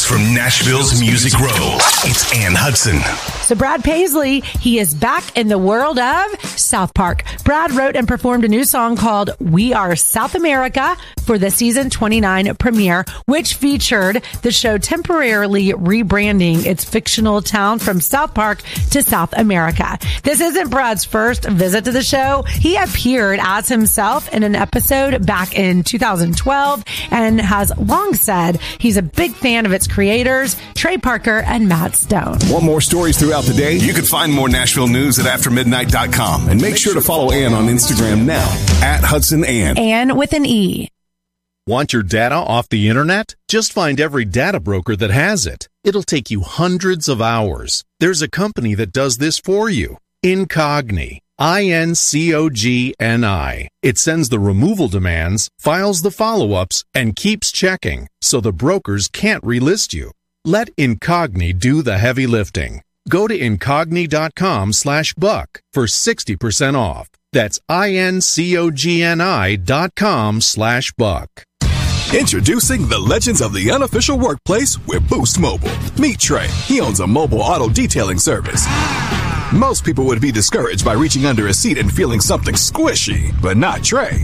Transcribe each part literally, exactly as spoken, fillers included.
from Nashville's Music Row, it's Ann Hudson. So Brad Paisley, he is back in the world of South Park. Brad wrote and performed a new song called We Are South America for the season twenty-nine premiere, which featured the show temporarily rebranding its fictional town from South Park to South America. This isn't Brad's first visit to the show. He appeared as himself in an episode back in two thousand twelve and has long said he's a big fan of its creators, Trey Parker and Matt Stone. Want more stories throughout the day? You can find more Nashville news at after midnight dot com. And make sure to follow Ann on Instagram now, at Hudson Ann. Ann with an E. Want your data off the internet? Just find every data broker that has it. It'll take you hundreds of hours. There's a company that does this for you. Incogni. I N C O G N I. It sends the removal demands, files the follow-ups, and keeps checking, so the brokers can't relist you. Let Incogni do the heavy lifting. Go to incogni.com slash buck for sixty percent off. That's I-N-C-O-G-N-I dot com slash buck. Introducing the legends of the unofficial workplace with Boost Mobile. Meet Trey. He owns a mobile auto detailing service. Most people would be discouraged by reaching under a seat and feeling something squishy, but not Trey.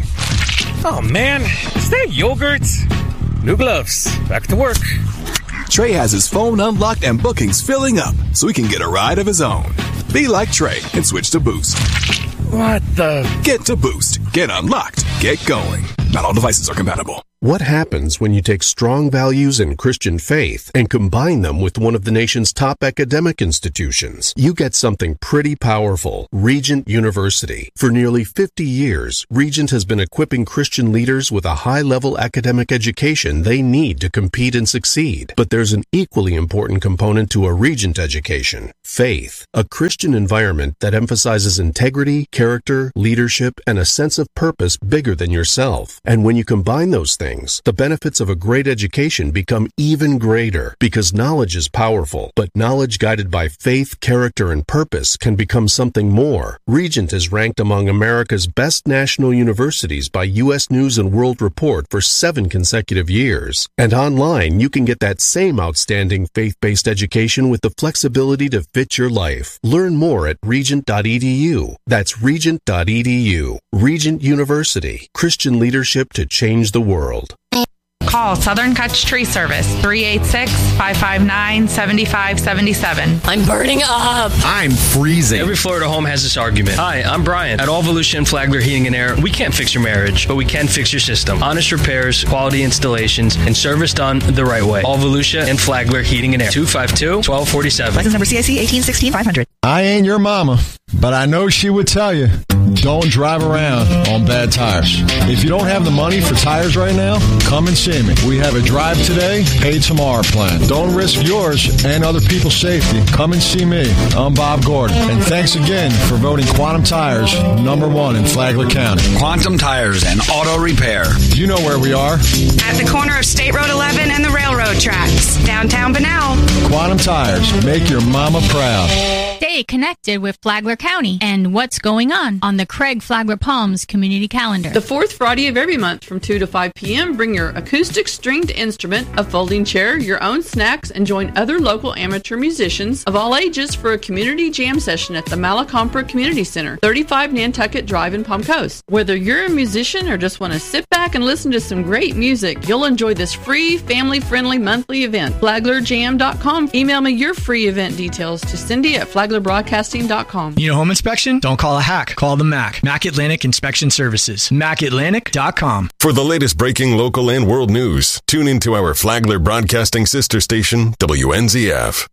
Oh man, is that yogurt? New gloves. Back to work. Trey has his phone unlocked and bookings filling up so he can get a ride of his own. Be like Trey and switch to Boost. What the? Get to Boost. Get unlocked. Get going. Not all devices are compatible. What happens when you take strong values in Christian faith and combine them with one of the nation's top academic institutions? You get something pretty powerful. Regent University. For nearly fifty years, Regent has been equipping Christian leaders with a high-level academic education they need to compete and succeed. But there's an equally important component to a Regent education: faith. A Christian environment that emphasizes integrity, character, leadership, and a sense of purpose bigger than yourself. And when you combine those things, the benefits of a great education become even greater, because knowledge is powerful, but knowledge guided by faith, character, and purpose can become something more. Regent is ranked among America's best national universities by U S News and World Report for seven consecutive years. And online, you can get that same outstanding faith-based education with the flexibility to fit your life. Learn more at regent dot e d u. That's regent dot e d u. Regent University. Christian leadership to change the world. Call Southern Kutch Tree Service, three eight six, five five nine, seven five seven seven. I'm burning up. I'm freezing. Every Florida home has this argument. Hi, I'm Brian. At All Volusia and Flagler Heating and Air, we can't fix your marriage, but we can fix your system. Honest repairs, quality installations, and service done the right way. All Volusia and Flagler Heating and Air, two five two, one two four seven. License number C I C eighteen sixteen five hundred. I ain't your mama, but I know she would tell you, don't drive around on bad tires. If you don't have the money for tires right now, come and see me. We have a drive today, pay tomorrow plan. Don't risk yours and other people's safety. Come and see me. I'm Bob Gordon. And thanks again for voting Quantum Tires number one in Flagler County. Quantum Tires and Auto Repair. You know where we are. At the corner of State Road eleven and the railroad tracks. Downtown Bunnell. Quantum Tires. Make your mama proud. Stay connected with Flagler County and what's going on on the Craig Flagler Palms community calendar. The fourth Friday of every month from two to five p.m., bring your acoustic stringed instrument, a folding chair, your own snacks, and join other local amateur musicians of all ages for a community jam session at the Malacompra Community Center, thirty-five Nantucket Drive in Palm Coast. Whether you're a musician or just want to sit back and listen to some great music, you'll enjoy this free, family-friendly monthly event. flagler jam dot com. Email me your free event details to Cindy at flagler broadcasting dot com. Need a home inspection? Don't call a hack. Call the M A C. M A C Atlantic Inspection Services. mac atlantic dot com. For the latest breaking local and world news, tune into our Flagler Broadcasting sister station, W N Z F.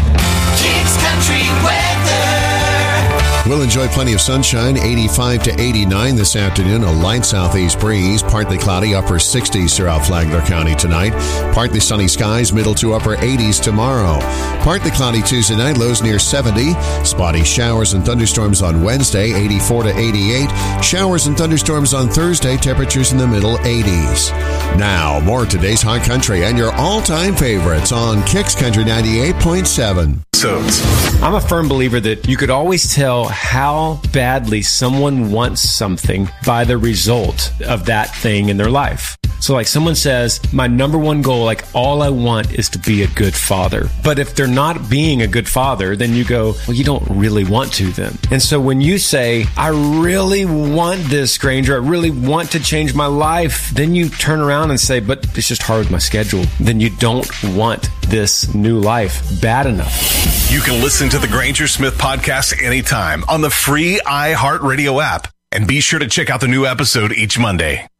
Kicks Country Weather. We'll enjoy plenty of sunshine, eighty-five to eighty-nine this afternoon. A light southeast breeze, partly cloudy, upper sixties throughout Flagler County tonight. Partly sunny skies, middle to upper eighties tomorrow. Partly cloudy Tuesday night, lows near seventy. Spotty showers and thunderstorms on Wednesday, eighty-four to eighty-eight. Showers and thunderstorms on Thursday, temperatures in the middle eighties. Now, more of today's hot country and your all-time favorites on Kicks Country ninety-eight point seven. I'm a firm believer that you could always tell how badly someone wants something by the result of that thing in their life. So like someone says, my number one goal, like all I want is to be a good father. But if they're not being a good father, then you go, well, you don't really want to then. And so when you say, I really want this, Granger, I really want to change my life, then you turn around and say, but it's just hard with my schedule. Then you don't want this new life bad enough. You can listen to the Granger Smith podcast anytime on the free iHeartRadio app. And be sure to check out the new episode each Monday.